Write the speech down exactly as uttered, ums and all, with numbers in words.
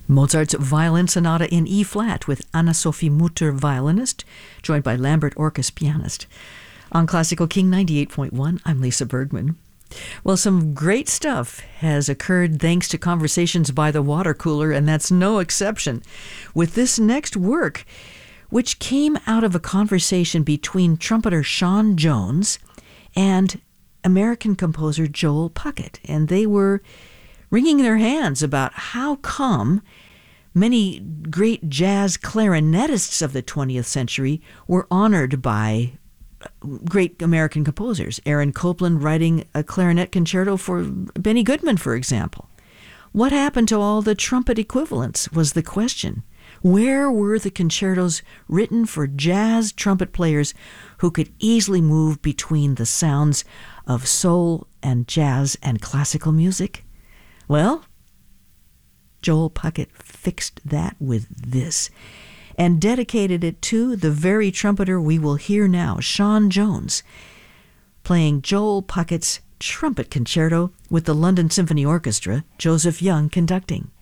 Mozart's Violin Sonata in E-flat with Anna-Sophie Mutter, violinist, joined by Lambert Orkus, pianist. On Classical King ninety-eight point one, I'm Lisa Bergman. Well, some great stuff has occurred thanks to conversations by the water cooler, and that's no exception with this next work, which came out of a conversation between trumpeter Sean Jones and American composer Joel Puckett. And they were wringing their hands about how come many great jazz clarinetists of the twentieth century were honored by great American composers. Aaron Copland writing a clarinet concerto for Benny Goodman, for example. What happened to all the trumpet equivalents was the question. Where were the concertos written for jazz trumpet players who could easily move between the sounds of soul and jazz and classical music? Well, Joel Puckett fixed that with this and dedicated it to the very trumpeter we will hear now, Sean Jones, playing Joel Puckett's trumpet concerto with the London Symphony Orchestra, Joseph Young conducting.